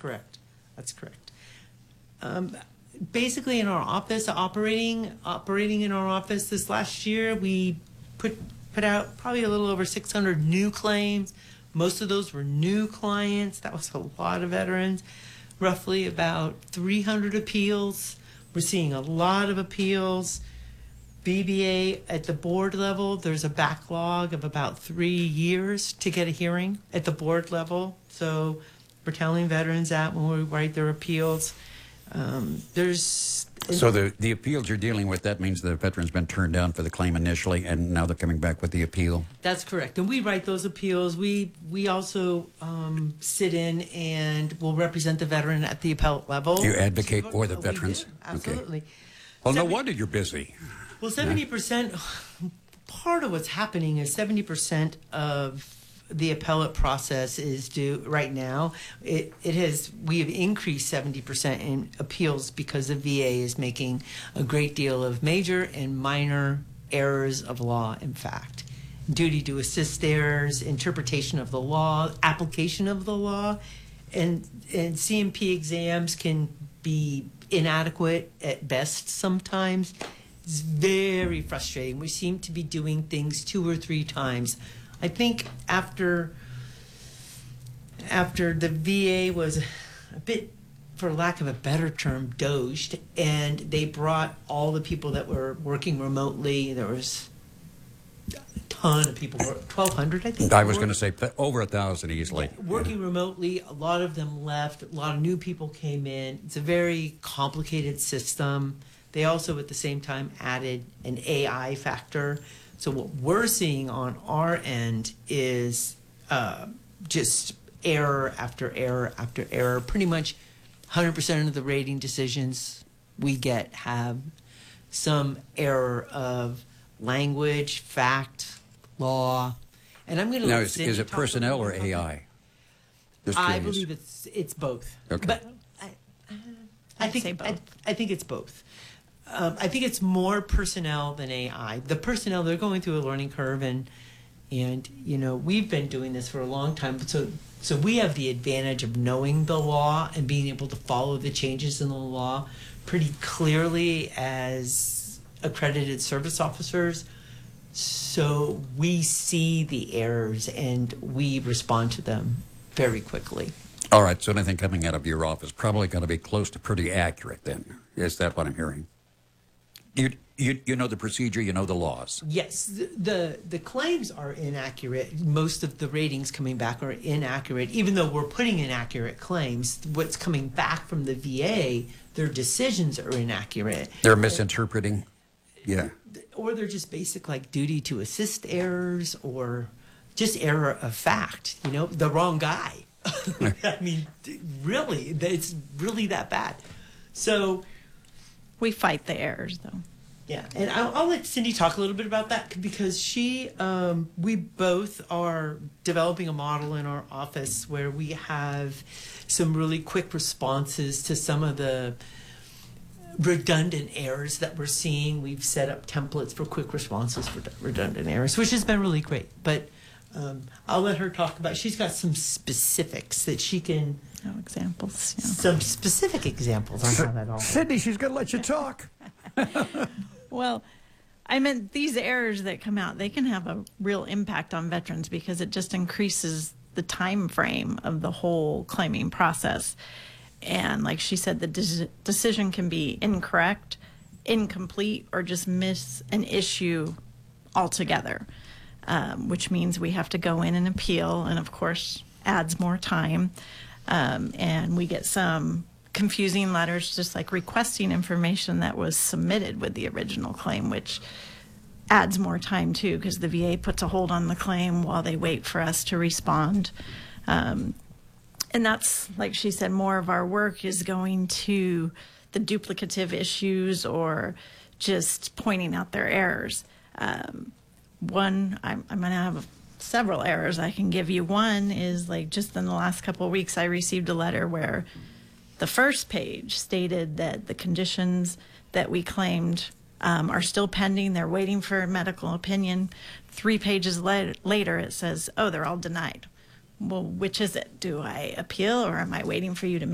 correct. That's correct. Basically, in our office, operating in our office this last year, we put out probably a little over 600 new claims. Most of those were new clients. That was a lot of veterans. Roughly about 300 appeals. We're seeing a lot of appeals. VBA at the board level, there's a backlog of about 3 years to get a hearing at the board level. So we're telling veterans that when we write their appeals. So the appeals you're dealing with, that means the veteran's been turned down for the claim initially, and now they're coming back with the appeal? That's correct. And we write those appeals. We also sit in and will represent the veteran at the appellate level. You advocate for the veterans? Absolutely. Okay. Well, no wonder you're busy. Well, 70%, part of what's happening is 70% of the appellate process is due right now. We have increased 70% in appeals because the VA is making a great deal of major and minor errors of law, in fact. Duty to assist errors, interpretation of the law, application of the law, and CMP exams can be inadequate at best sometimes. It's very frustrating. We seem to be doing things 2 or 3 times. I think after the VA was a bit, for lack of a better term, doged, and they brought all the people that were working remotely. There was a ton of people, 1,200, I think. I was going to say over 1,000 easily. Yeah, working remotely, a lot of them left. A lot of new people came in. It's a very complicated system. They also, at the same time, added an AI factor. So what we're seeing on our end is just error after error after error. Pretty much 100% of the rating decisions we get have some error of language, fact, law. And I'm going to now, is it personnel or AI? I believe it's both. Okay. But I think it's both. I think it's more personnel than AI. The personnel, they're going through a learning curve, and you know, we've been doing this for a long time. So we have the advantage of knowing the law and being able to follow the changes in the law pretty clearly as accredited service officers. So we see the errors and we respond to them very quickly. All right, so anything coming out of your office probably going to be close to pretty accurate then. Is that what I'm hearing? You know the procedure, you know the laws. Yes, the claims are inaccurate. Most of the ratings coming back are inaccurate. Even though we're putting in accurate claims, what's coming back from the VA, their decisions are inaccurate. They're misinterpreting. Yeah. Or they're just basic like duty to assist errors or just error of fact. You know, the wrong guy. I mean, really, it's really that bad. So we fight the errors, though. Yeah, and I'll let Cindy talk a little bit about that because we both are developing a model in our office where we have some really quick responses to some of the redundant errors that we're seeing. We've set up templates for quick responses for redundant errors, which has been really great. But I'll let her talk about. She's got some specifics that she can. Oh, examples. Yeah. Some specific examples on how that all. Cindy, she's going to let you talk. Well, I meant these errors that come out, they can have a real impact on veterans because it just increases the time frame of the whole claiming process. And like she said, the decision can be incorrect, incomplete, or just miss an issue altogether, which means we have to go in and appeal, and of course adds more time. And we get some confusing letters just like requesting information that was submitted with the original claim, which adds more time too because the VA puts a hold on the claim while they wait for us to respond. And that's, like she said, more of our work is going to the duplicative issues or just pointing out their errors. One, I'm going to have several errors I can give you. One is like just in the last couple of weeks, I received a letter where the first page stated that the conditions that we claimed are still pending. They're waiting for a medical opinion. 3 pages later, it says, oh, they're all denied. Well, which is it? Do I appeal or am I waiting for you to